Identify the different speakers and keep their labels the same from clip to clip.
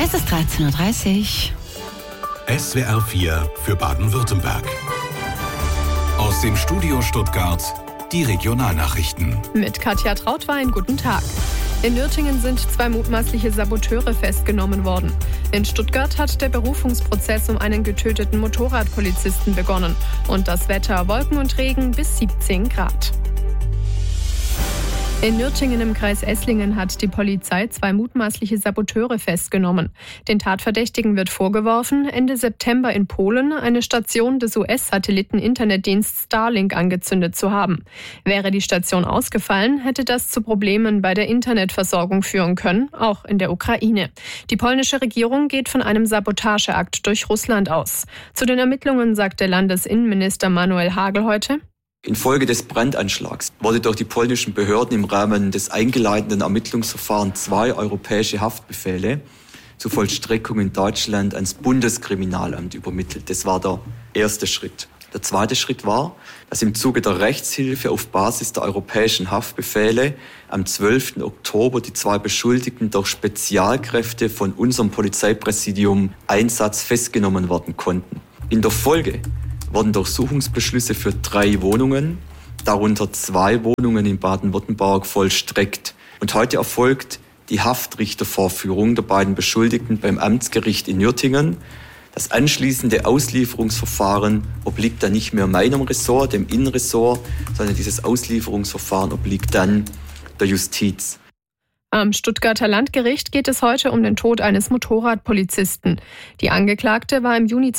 Speaker 1: Es ist 13:30 Uhr.
Speaker 2: SWR 4 für Baden-Württemberg. Aus dem Studio Stuttgart die Regionalnachrichten.
Speaker 3: Mit Katja Trautwein, guten Tag. In Nürtingen sind 2 mutmaßliche Saboteure festgenommen worden. In Stuttgart hat der Berufungsprozess um einen getöteten Motorradpolizisten begonnen. Und das Wetter: Wolken und Regen bis 17 Grad. In Nürtingen im Kreis Esslingen hat die Polizei 2 mutmaßliche Saboteure festgenommen. Den Tatverdächtigen wird vorgeworfen, Ende September in Polen eine Station des US-Satelliten-Internetdienstes Starlink angezündet zu haben. Wäre die Station ausgefallen, hätte das zu Problemen bei der Internetversorgung führen können, auch in der Ukraine. Die polnische Regierung geht von einem Sabotageakt durch Russland aus. Zu den Ermittlungen sagt der Landesinnenminister Manuel Hagel heute:
Speaker 4: Infolge des Brandanschlags wurde durch die polnischen Behörden im Rahmen des eingeleiteten Ermittlungsverfahrens 2 europäische Haftbefehle zur Vollstreckung in Deutschland ans Bundeskriminalamt übermittelt. Das war der erste Schritt. Der zweite Schritt war, dass im Zuge der Rechtshilfe auf Basis der europäischen Haftbefehle am 12. Oktober die 2 Beschuldigten durch Spezialkräfte von unserem Polizeipräsidium Einsatz festgenommen werden konnten. In der Folge wurden Durchsuchungsbeschlüsse für 3 Wohnungen, darunter 2 Wohnungen in Baden-Württemberg, vollstreckt. Und heute erfolgt die Haftrichtervorführung der beiden Beschuldigten beim Amtsgericht in Nürtingen. Das anschließende Auslieferungsverfahren obliegt dann nicht mehr meinem Ressort, dem Innenressort, sondern dieses Auslieferungsverfahren obliegt dann der Justiz.
Speaker 3: Am Stuttgarter Landgericht geht es heute um den Tod eines Motorradpolizisten. Die Angeklagte war im Juni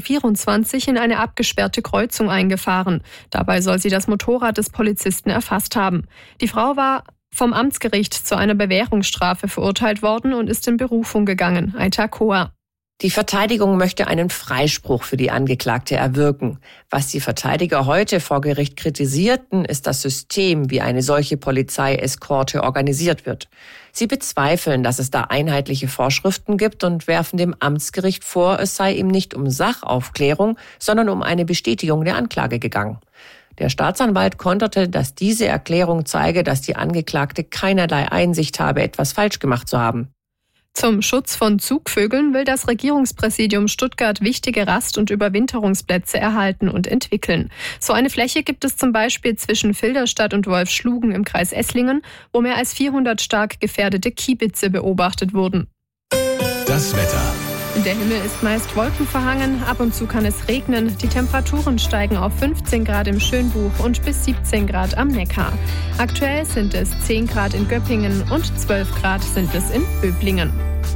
Speaker 3: 2024 in eine abgesperrte Kreuzung eingefahren. Dabei soll sie das Motorrad des Polizisten erfasst haben. Die Frau war vom Amtsgericht zu einer Bewährungsstrafe verurteilt worden und ist in Berufung gegangen. Aita Koa.
Speaker 5: Die Verteidigung möchte einen Freispruch für die Angeklagte erwirken. Was die Verteidiger heute vor Gericht kritisierten, ist das System, wie eine solche Polizeieskorte organisiert wird. Sie bezweifeln, dass es da einheitliche Vorschriften gibt und werfen dem Amtsgericht vor, es sei ihm nicht um Sachaufklärung, sondern um eine Bestätigung der Anklage gegangen. Der Staatsanwalt konterte, dass diese Erklärung zeige, dass die Angeklagte keinerlei Einsicht habe, etwas falsch gemacht zu haben.
Speaker 3: Zum Schutz von Zugvögeln will das Regierungspräsidium Stuttgart wichtige Rast- und Überwinterungsplätze erhalten und entwickeln. So eine Fläche gibt es zum Beispiel zwischen Filderstadt und Wolfschlugen im Kreis Esslingen, wo mehr als 400 stark gefährdete Kiebitze beobachtet wurden.
Speaker 2: Das Wetter.
Speaker 3: Der Himmel ist meist wolkenverhangen, ab und zu kann es regnen. Die Temperaturen steigen auf 15 Grad im Schönbuch und bis 17 Grad am Neckar. Aktuell sind es 10 Grad in Göppingen und 12 Grad sind es in Böblingen.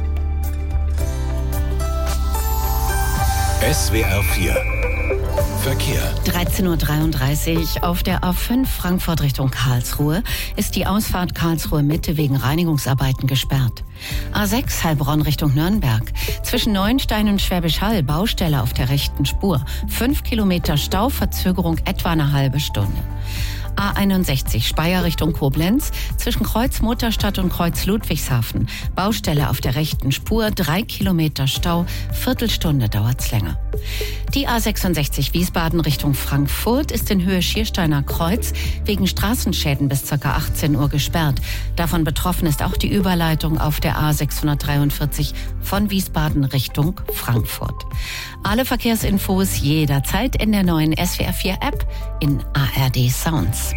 Speaker 2: SWR 4 Verkehr.
Speaker 1: 13:33 Uhr. Auf der A5 Frankfurt Richtung Karlsruhe ist die Ausfahrt Karlsruhe Mitte wegen Reinigungsarbeiten gesperrt. A6 Heilbronn Richtung Nürnberg. Zwischen Neuenstein und Schwäbisch Hall Baustelle auf der rechten Spur. 5 Kilometer Stau, Verzögerung etwa eine halbe Stunde. A61 Speyer Richtung Koblenz, zwischen Kreuz Mutterstadt und Kreuz Ludwigshafen. Baustelle auf der rechten Spur, 3 Kilometer Stau, Viertelstunde dauert's länger. Die A66 Wiesbaden Richtung Frankfurt ist in Höhe Schiersteiner Kreuz wegen Straßenschäden bis ca. 18 Uhr gesperrt. Davon betroffen ist auch die Überleitung auf der A643 von Wiesbaden Richtung Frankfurt. Alle Verkehrsinfos jederzeit in der neuen SWR 4 App in ARD Sounds.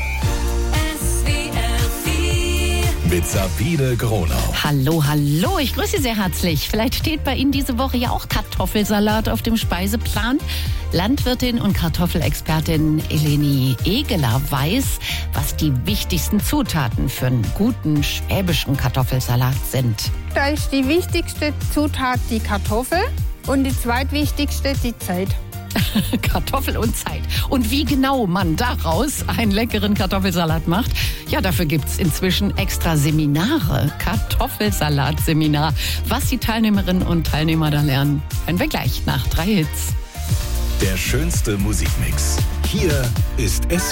Speaker 2: Mit Sabine Gronau.
Speaker 1: Hallo, hallo, ich grüße Sie sehr herzlich. Vielleicht steht bei Ihnen diese Woche ja auch Kartoffelsalat auf dem Speiseplan. Landwirtin und Kartoffelexpertin Eleni Egeler weiß, was die wichtigsten Zutaten für einen guten schwäbischen Kartoffelsalat sind.
Speaker 6: Da ist die wichtigste Zutat die Kartoffel und die zweitwichtigste die Zeit.
Speaker 1: Kartoffel und Zeit. Und wie genau man daraus einen leckeren Kartoffelsalat macht, ja, dafür gibt's inzwischen extra Seminare. Kartoffelsalatseminar. Was die Teilnehmerinnen und Teilnehmer da lernen, hören wir gleich nach 3 Hits.
Speaker 2: Der schönste Musikmix. Hier ist